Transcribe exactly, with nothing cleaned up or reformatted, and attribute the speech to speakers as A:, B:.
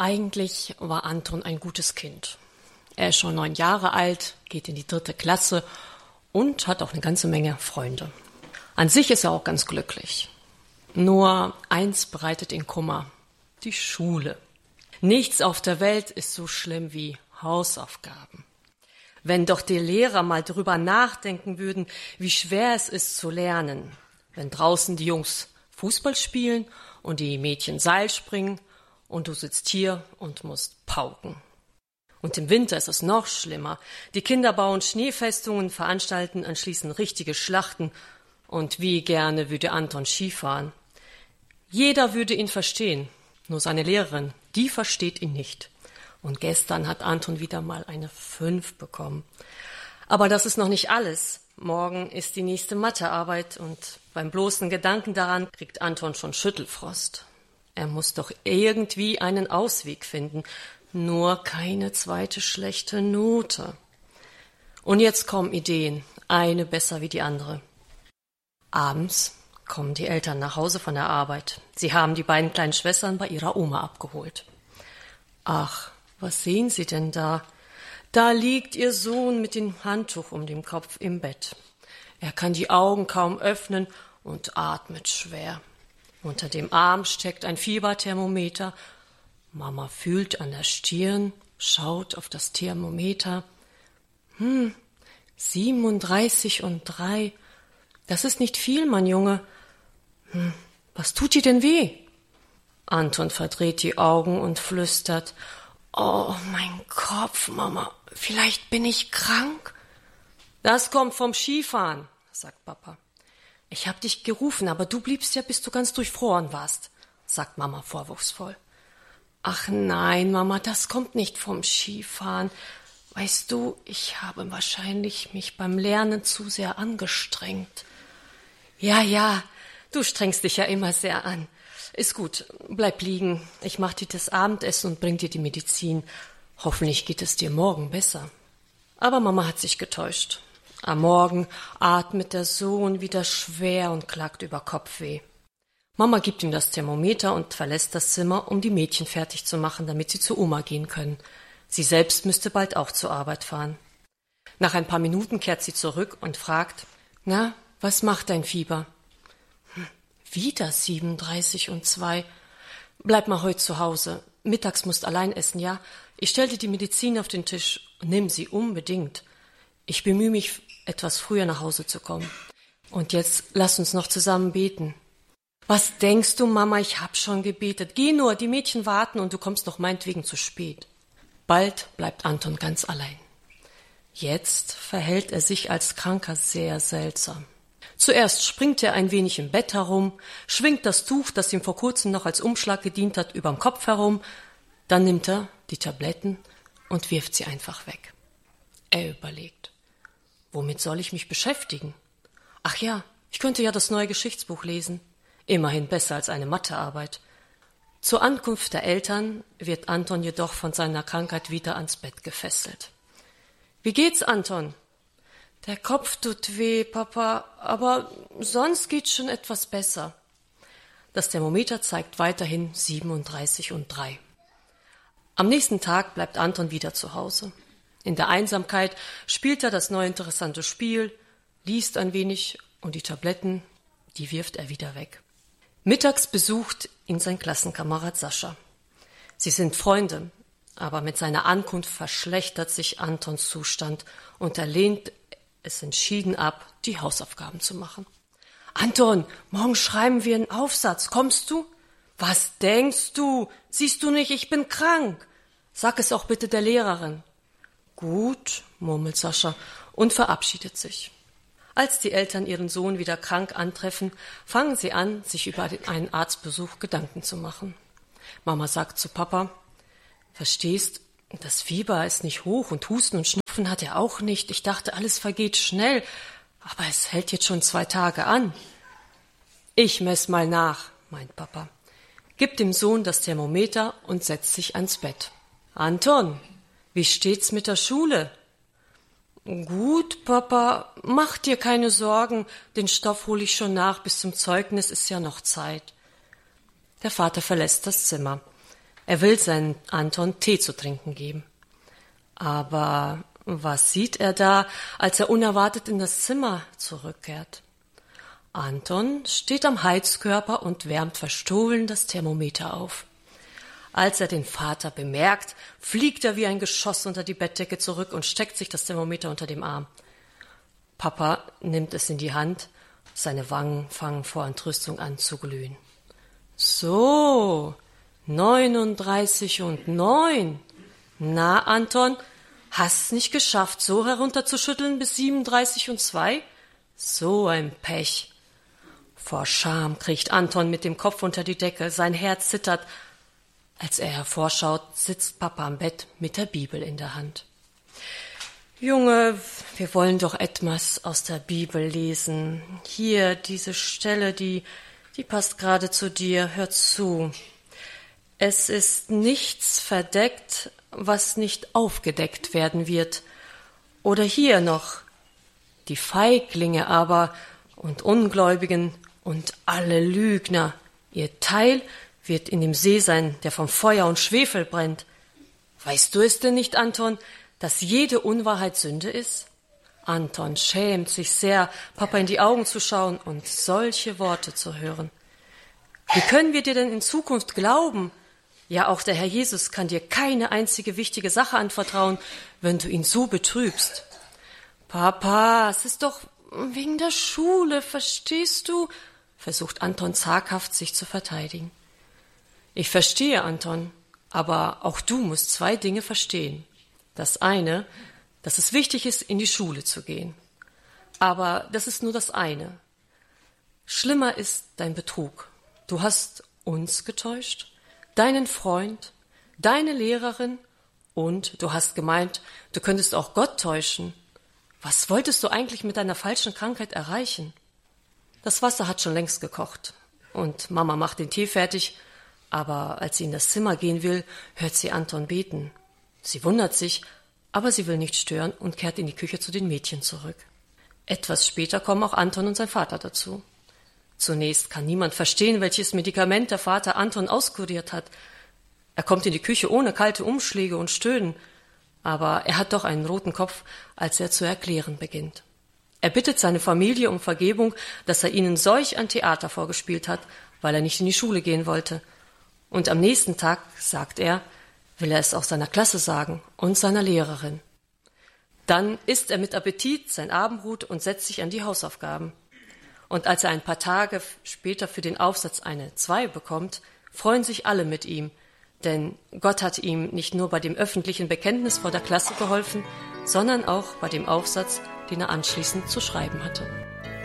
A: Eigentlich war Anton ein gutes Kind. Er ist schon neun Jahre alt, geht in die dritte Klasse und hat auch eine ganze Menge Freunde. An sich ist er auch ganz glücklich. Nur eins bereitet ihn Kummer: die Schule. Nichts auf der Welt ist so schlimm wie Hausaufgaben. Wenn doch die Lehrer mal drüber nachdenken würden, wie schwer es ist zu lernen. Wenn draußen die Jungs Fußball spielen und die Mädchen Seil springen und du sitzt hier und musst pauken. Und im Winter ist es noch schlimmer. Die Kinder bauen Schneefestungen, veranstalten anschließend richtige Schlachten. Und wie gerne würde Anton Skifahren. Jeder würde ihn verstehen, nur seine Lehrerin, die versteht ihn nicht. Und gestern hat Anton wieder mal eine fünf bekommen. Aber das ist noch nicht alles. Morgen ist die nächste Mathearbeit und beim bloßen Gedanken daran kriegt Anton schon Schüttelfrost. Er muss doch irgendwie einen Ausweg finden, nur keine zweite schlechte Note. Und jetzt kommen Ideen, eine besser wie die andere. Abends kommen die Eltern nach Hause von der Arbeit. Sie haben die beiden kleinen Schwestern bei ihrer Oma abgeholt. Ach, was sehen Sie denn da? Da liegt Ihr Sohn mit dem Handtuch um den Kopf im Bett. Er kann die Augen kaum öffnen und atmet schwer. Unter dem Arm steckt ein Fieberthermometer. Mama fühlt an der Stirn, schaut auf das Thermometer. Hm, siebenunddreißig und drei. Das ist nicht viel, mein Junge. Hm, was tut dir denn weh? Anton verdreht die Augen und flüstert: Oh, mein Kopf, Mama. Vielleicht bin ich krank? Das kommt vom Skifahren, sagt Papa. Ich hab dich gerufen, aber du bliebst ja, bis du ganz durchfroren warst, sagt Mama vorwurfsvoll. Ach nein, Mama, das kommt nicht vom Skifahren. Weißt du, ich habe wahrscheinlich mich beim Lernen zu sehr angestrengt. Ja, ja, du strengst dich ja immer sehr an. Ist gut, bleib liegen. Ich mach dir das Abendessen und bring dir die Medizin. Hoffentlich geht es dir morgen besser. Aber Mama hat sich getäuscht. Am Morgen atmet der Sohn wieder schwer und klagt über Kopfweh. Mama gibt ihm das Thermometer und verlässt das Zimmer, um die Mädchen fertig zu machen, damit sie zu Oma gehen können. Sie selbst müsste bald auch zur Arbeit fahren. Nach ein paar Minuten kehrt sie zurück und fragt: Na, was macht dein Fieber? Hm, wieder siebenunddreißig und zwei. Bleib mal heute zu Hause. Mittags musst allein essen, ja? Ich stell dir die Medizin auf den Tisch. Nimm sie unbedingt. Ich bemühe mich, etwas früher nach Hause zu kommen. Und jetzt lass uns noch zusammen beten. Was denkst du, Mama, ich hab schon gebetet. Geh nur, die Mädchen warten und du kommst noch meinetwegen zu spät. Bald bleibt Anton ganz allein. Jetzt verhält er sich als Kranker sehr seltsam. Zuerst springt er ein wenig im Bett herum, schwingt das Tuch, das ihm vor kurzem noch als Umschlag gedient hat, überm Kopf herum. Dann nimmt er die Tabletten und wirft sie einfach weg. Er überlegt: Womit soll ich mich beschäftigen? Ach ja, ich könnte ja das neue Geschichtsbuch lesen. Immerhin besser als eine Mathearbeit. Zur Ankunft der Eltern wird Anton jedoch von seiner Krankheit wieder ans Bett gefesselt. Wie geht's, Anton? Der Kopf tut weh, Papa, aber sonst geht's schon etwas besser. Das Thermometer zeigt weiterhin siebenunddreißig und drei. Am nächsten Tag bleibt Anton wieder zu Hause. In der Einsamkeit spielt er das neue interessante Spiel, liest ein wenig und die Tabletten, die wirft er wieder weg. Mittags besucht ihn sein Klassenkamerad Sascha. Sie sind Freunde, aber mit seiner Ankunft verschlechtert sich Antons Zustand und er lehnt es entschieden ab, die Hausaufgaben zu machen. Anton, morgen schreiben wir einen Aufsatz, kommst du? Was denkst du? Siehst du nicht, ich bin krank. Sag es auch bitte der Lehrerin. Gut, murmelt Sascha und verabschiedet sich. Als die Eltern ihren Sohn wieder krank antreffen, fangen sie an, sich über einen Arztbesuch Gedanken zu machen. Mama sagt zu Papa: Verstehst, das Fieber ist nicht hoch und Husten und Schnupfen hat er auch nicht. Ich dachte, alles vergeht schnell, aber es hält jetzt schon zwei Tage an. Ich mess mal nach, meint Papa, gibt dem Sohn das Thermometer und setzt sich ans Bett. Anton, wie steht's mit der Schule? Gut, Papa, mach dir keine Sorgen, den Stoff hole ich schon nach, bis zum Zeugnis ist ja noch Zeit. Der Vater verlässt das Zimmer. Er will seinem Anton Tee zu trinken geben. Aber was sieht er da, als er unerwartet in das Zimmer zurückkehrt? Anton steht am Heizkörper und wärmt verstohlen das Thermometer auf. Als er den Vater bemerkt, fliegt er wie ein Geschoss unter die Bettdecke zurück und steckt sich das Thermometer unter dem Arm. Papa nimmt es in die Hand, seine Wangen fangen vor Entrüstung an zu glühen. So, neununddreißig und neun. Na, Anton, hast nicht geschafft, so herunterzuschütteln bis siebenunddreißig und zwei? So ein Pech. Vor Scham kriecht Anton mit dem Kopf unter die Decke, sein Herz zittert. Als er hervorschaut, sitzt Papa am Bett mit der Bibel in der Hand. Junge, wir wollen doch etwas aus der Bibel lesen. Hier, diese Stelle, die, die passt gerade zu dir. Hör zu. Es ist nichts verdeckt, was nicht aufgedeckt werden wird. Oder hier noch. Die Feiglinge aber und Ungläubigen und alle Lügner, ihr Teil wird in dem See sein, der vom Feuer und Schwefel brennt. Weißt du es denn nicht, Anton, dass jede Unwahrheit Sünde ist? Anton schämt sich sehr, Papa in die Augen zu schauen und solche Worte zu hören. Wie können wir dir denn in Zukunft glauben? Ja, auch der Herr Jesus kann dir keine einzige wichtige Sache anvertrauen, wenn du ihn so betrübst. Papa, es ist doch wegen der Schule, verstehst du? Versucht Anton zaghaft, sich zu verteidigen. Ich verstehe, Anton, aber auch du musst zwei Dinge verstehen. Das eine, dass es wichtig ist, in die Schule zu gehen. Aber das ist nur das eine. Schlimmer ist dein Betrug. Du hast uns getäuscht, deinen Freund, deine Lehrerin und du hast gemeint, du könntest auch Gott täuschen. Was wolltest du eigentlich mit deiner falschen Krankheit erreichen? Das Wasser hat schon längst gekocht und Mama macht den Tee fertig, aber als sie in das Zimmer gehen will, hört sie Anton beten. Sie wundert sich, aber sie will nicht stören und kehrt in die Küche zu den Mädchen zurück. Etwas später kommen auch Anton und sein Vater dazu. Zunächst kann niemand verstehen, welches Medikament der Vater Anton auskuriert hat. Er kommt in die Küche ohne kalte Umschläge und Stöhnen, aber er hat doch einen roten Kopf, als er zu erklären beginnt. Er bittet seine Familie um Vergebung, dass er ihnen solch ein Theater vorgespielt hat, weil er nicht in die Schule gehen wollte. Und am nächsten Tag, sagt er, will er es auch seiner Klasse sagen und seiner Lehrerin. Dann isst er mit Appetit sein Abendbrot und setzt sich an die Hausaufgaben. Und als er ein paar Tage später für den Aufsatz eine zwei bekommt, freuen sich alle mit ihm, denn Gott hat ihm nicht nur bei dem öffentlichen Bekenntnis vor der Klasse geholfen, sondern auch bei dem Aufsatz, den er anschließend zu schreiben hatte.